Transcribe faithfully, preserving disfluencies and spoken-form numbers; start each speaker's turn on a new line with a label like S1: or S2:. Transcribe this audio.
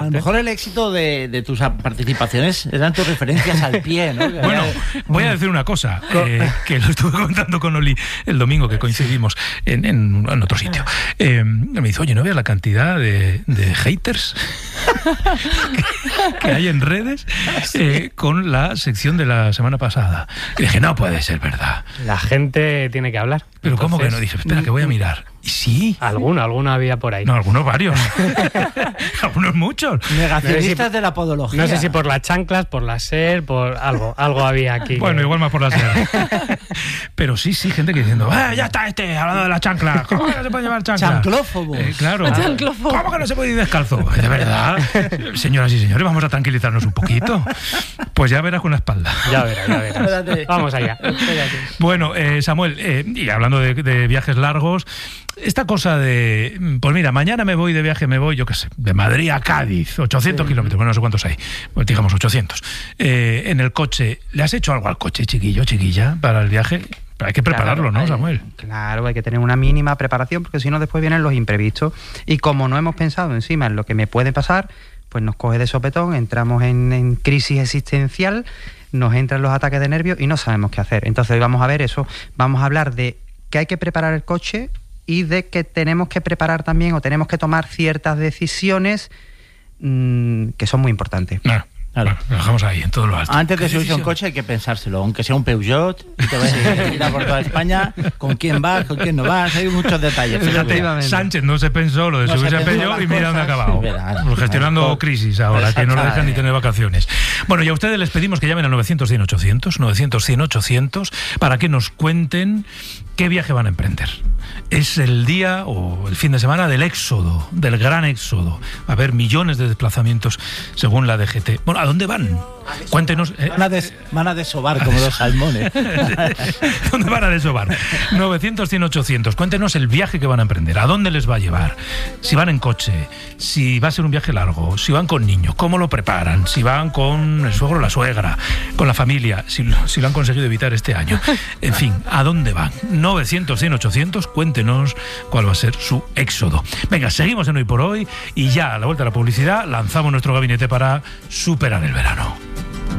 S1: A lo mejor el éxito de, de tus participaciones eran tus referencias al pie, ¿no?
S2: Bueno, voy a decir una cosa, eh, que lo estuve contando con Oli el domingo, que coincidimos en, en, en otro sitio. Eh, me dice, oye, ¿no ves la cantidad de, de haters que, que hay en redes eh, con la sección de la semana pasada? Y dije, no puede ser verdad.
S3: La gente tiene que hablar.
S2: Pero
S3: Entonces,
S2: ¿cómo que no? Dije, espera, que voy a mirar. Y sí.
S3: Alguno, alguno había por ahí.
S2: No, algunos varios. Algunos muchos.
S1: Negacionistas
S3: no sé si,
S1: de la podología.
S3: No sé si por las chanclas, por la SER, por algo. Algo había aquí.
S2: Bueno,
S3: que...
S2: igual más por la SER. Pero sí, sí, gente que diciendo, ah, ya está este, hablando de la chancla. ¿Cómo que no se puede llevar chancla?
S1: Chanclófobos.
S2: Eh, claro.
S4: Chanclófobos.
S2: ¿Cómo que no se puede ir descalzo? De verdad. Señoras y señores, vamos a tranquilizarnos un poquito. Pues ya verás con la espalda.
S3: Ya verás, ya verás. Vamos allá.
S2: Bueno, eh, Samuel, eh, y hablando de, de viajes largos, esta cosa de, pues mira, mañana me voy de viaje, me voy, yo qué sé, de Madrid a Cádiz, ochocientos sí. kilómetros, bueno, no sé cuántos hay, pues digamos ochocientos, eh, en el coche. ¿Le has hecho algo al coche, chiquillo, chiquilla, para el viaje? Pero hay que prepararlo, claro, ¿no, Samuel?
S5: Claro, hay que tener una mínima preparación, porque si no después vienen los imprevistos. Y como no hemos pensado encima en lo que me puede pasar, pues nos coge de sopetón, entramos en, en crisis existencial, nos entran los ataques de nervios y no sabemos qué hacer. Entonces hoy vamos a ver eso, vamos a hablar de que hay que preparar el coche y de que tenemos que preparar también o tenemos que tomar ciertas decisiones mmm, que son muy importantes.
S2: Claro. Claro. Bueno, lo dejamos ahí, en todo lo alto.
S1: Antes de subirse a un coche hay que pensárselo, aunque sea un Peugeot, y te vas a ir por toda España, con quién vas, con quién no vas, hay muchos detalles.
S2: Fíjate, Sánchez no se pensó lo de no subirse a Peugeot y mira dónde ha acabado. Pues gestionando crisis ahora, que no le dejan ni tener vacaciones. Bueno, y a ustedes les pedimos que llamen al novecientos cien ochocientos, novecientos cien ochocientos, para que nos cuenten qué viaje van a emprender. Es el día o el fin de semana del éxodo, del gran éxodo. Va a haber millones de desplazamientos según la D G T. Bueno, ¿a dónde van? Cuéntenos. Eh,
S1: van, a des, van a desovar como los salmones.
S2: ¿Dónde van a desovar? novecientos cien ochocientos. Cuéntenos el viaje que van a emprender. ¿A dónde les va a llevar? Si van en coche, si va a ser un viaje largo, si van con niños, cómo lo preparan, si van con el suegro o la suegra, con la familia, si, si lo han conseguido evitar este año. En fin, ¿a dónde van? novecientos cien ochocientos. Cuéntenos cuál va a ser su éxodo. Venga, seguimos en Hoy por Hoy y ya a la vuelta de la publicidad lanzamos nuestro gabinete para superar el verano.